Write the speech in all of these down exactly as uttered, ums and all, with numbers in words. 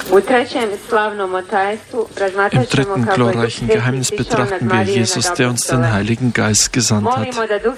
Im dritten glorreichen Geheimnis betrachten wir Jesus, der uns den Heiligen Geist gesandt hat.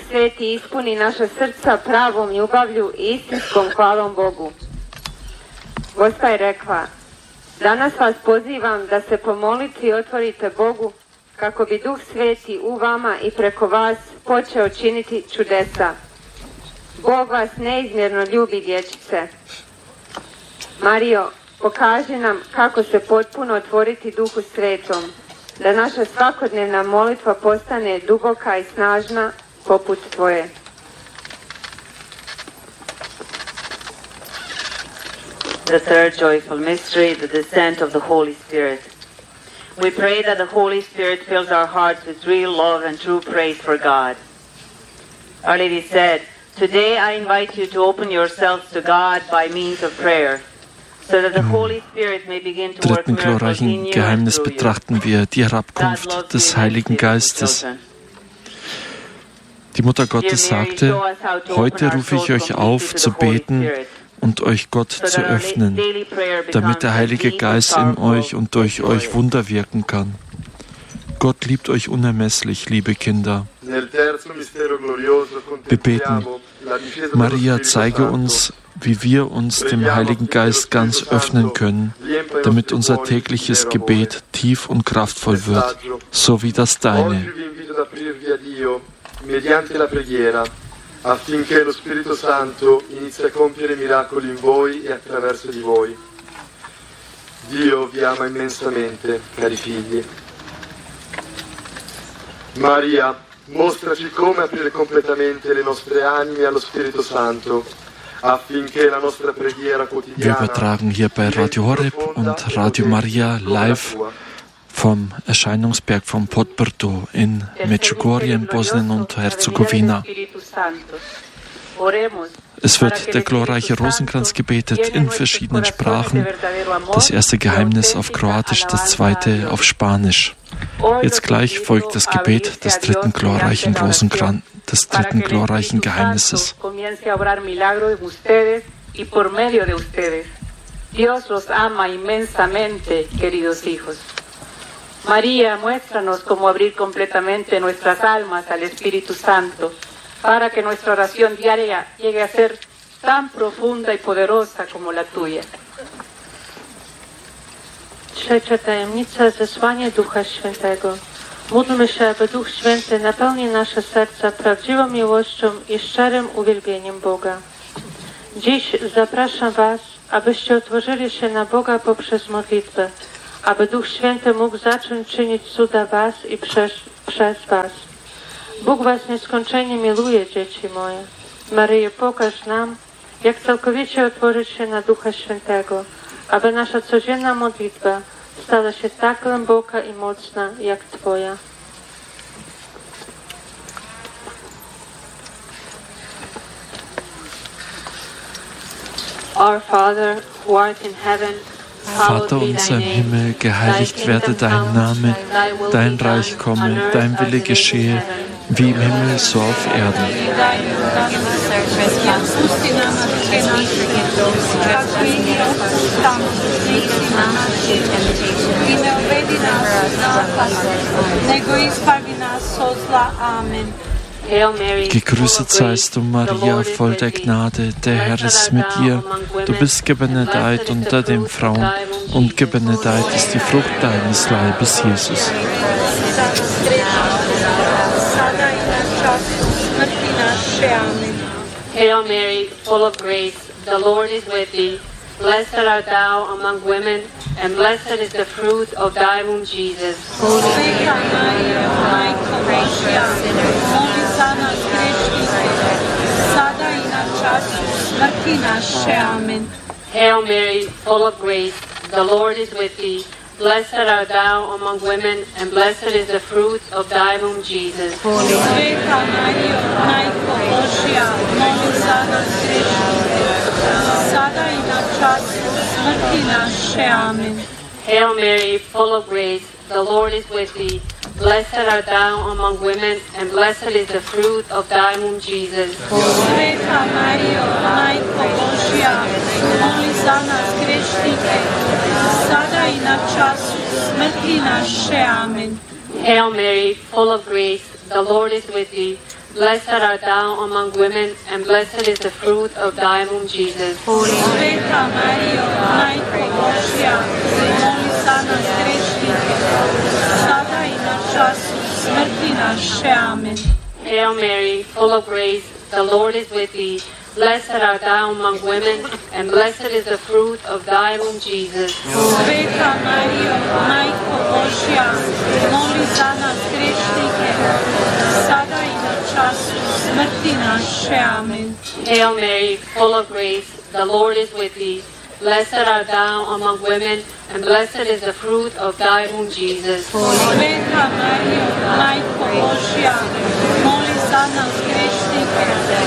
Gospa je rekla, danas vas pozivam da se po molitvi otvorite Bogu kako bi Duh Sveti u vama i preko vas počeo činiti čudesa. Bog vas neizmjerno ljubi, dječice. Marijo, pokaži nam kako se potpuno otvoriti Duhu Svetom, da naša svakodnevna molitva postane duboka i snažna poput tvoje. The third joyful mystery, the descent of the Holy Spirit. We pray that the Holy Spirit fills our hearts with real love and true praise for God. Our Lady said, "Today I invite you to open yourselves to God by means of prayer, so that the Holy Spirit may begin to work Im dritten miracles in glorreichen you Geheimnis and through you." betrachten wir die Herabkunft des Heiligen Geistes. Die Mutter Gottes sagte, heute rufe ich euch auf, zu beten und euch Gott zu öffnen, damit der Heilige Geist in euch und durch euch Wunder wirken kann. Gott liebt euch unermesslich, liebe Kinder. Wir beten, Maria, zeige uns, wie wir uns dem Heiligen Geist ganz öffnen können, damit unser tägliches Gebet tief und kraftvoll wird, so wie das deine. Affinché lo Spirito Santo inizi a compiere miracoli in voi e attraverso di voi. Dio vi ama immensamente, cari figli. Maria, mostraci come aprire completamente le nostre anime allo Spirito Santo, affinché la nostra preghiera quotidiana. Wir übertragen hier bei Radio Horeb und Radio Maria live vom Erscheinungsberg von Podbrdo in Medjugorje in Bosnien und Herzegowina. Es wird der glorreiche Rosenkranz gebetet in verschiedenen Sprachen. Das erste Geheimnis auf Kroatisch, das zweite auf Spanisch. Jetzt gleich folgt das Gebet des dritten glorreichen Rosenkranz, des dritten glorreichen Geheimnisses. Dios los ama inmensamente, queridos hijos. María, muéstranos cómo abrir completamente nuestras almas al Espíritu Santo, para que nuestra oración diaria llegue a ser tan profunda y poderosa como la tuya. Trzecia tajemnica, zesłanie Ducha Świętego. Módlmy się, aby Duch Święty napełni nasze serca prawdziwą miłością i szczerym uwielbieniem Boga. Dziś zapraszam Was, abyście otworzyli się na Boga poprzez modlitwę, aby Duch Święty mógł zacząć czynić cuda Was i przez, przez Was. Bóg Was nieskończenie miluje, dzieci moje. Maryjo, pokaż nam, jak całkowicie otworzyć się na Ducha Świętego, aby nasza codzienna modlitwa stała się tak głęboka i mocna, jak Twoja. Our Father, who art in heaven, Vater unser im Himmel, geheiligt werde dein Name, dein Reich komme, dein Wille geschehe, wie im Himmel, so auf Erden. Gegrüßet seist du, Maria, voll der Gnade, der Herr ist mit dir. Du bist gebenedeit unter den Frauen, und gebenedeit ist die Frucht deines Leibes, Jesus. Hail Mary, full of grace, the Lord is with thee. Blessed art thou among women, and blessed is the fruit of thy womb, Jesus. Holy Maria, Majko Božja, moli za nas griješnika, sada i na času smrti naše. Amen. Hail Mary, full of grace, the Lord is with thee. Blessed art thou among women, and blessed is the fruit of thy womb, Jesus. Holy Maria, Majko Božja, moli za nas griješnika, sada i na času smrti naše. Amen. Hail Mary, full of grace, the Lord is with thee. Blessed art thou among women, and blessed is the fruit of thy womb, Jesus. Sveta Marijo, Majko Božja, moli za nas grešnike, sada i na času smrti naše. Amen. Hail Mary, full of grace, the Lord is with thee. Blessed art thou among women, and blessed is the fruit of thy womb, Jesus. Sveta Marijo, Majko Božja, moli za nas grešnike, sada i na času smrti naše. Amen. Hail Mary, full of grace, the Lord is with thee. Blessed art thou among women, and blessed is the fruit of thy womb, Jesus. Sveta Marijo, Majko Božja, moli za nas grešnike, sada i na času smrti naše. Amen. Hail Mary, full of grace, the Lord is with thee. Blessed art thou among women, and blessed is the fruit of thy womb, Jesus. Sveta Marijo, Majko Božja, moli za nas grešnike,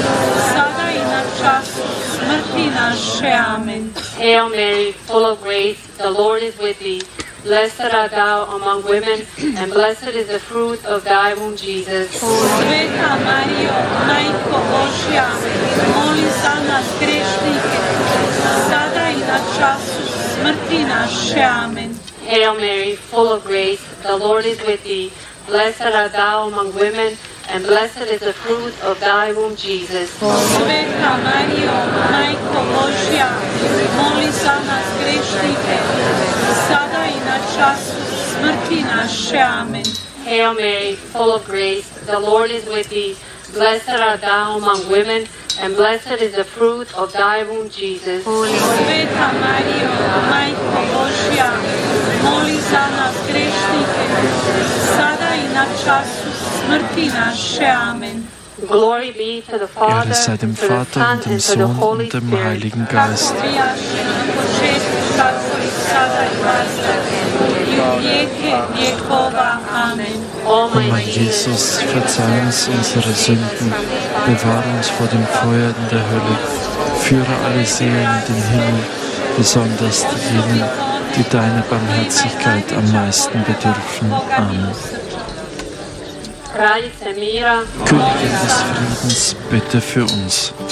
sada i na času smrti naše. Amen. Hail Mary, full of grace, the Lord is with thee. Blessed art thou among women, and blessed is the fruit of thy womb, Jesus. Sveta Marijo, Majko Božja, moli za nas grešnike, sada i na času smrti naše. Amen. Hail Mary, full of grace, the Lord is with thee. Blessed art thou among women, and blessed is the fruit of thy womb, Jesus. Sveta Marijo, Majko Božja, moli za nas grešnike, sada i na času smrti naše. Amen. Hail Mary, full of grace, the Lord is with thee. Blessed art thou among women, and blessed is the fruit of thy womb, Jesus. Sveta Marijo, Majko Božja, moli za nas grešnike, sada i na času smrti naše. Amen. Glory be to the Father, Ehre sei dem to the Vater Son, und dem and to the Sohn Holy und dem Spirit. Heiligen Geist. Kako bijaše na početku, tako i sada i vasta, i u vijeke vjekova. Amen. O O mein Jesus, verzeih uns unsere Sünden, bewahre uns vor dem Feuer in der Hölle, führe alle Seelen in den Himmel, besonders diejenigen, die deiner Barmherzigkeit am meisten bedürfen. Amen. Kraljice mira, Königin des Friedens, bitte für uns.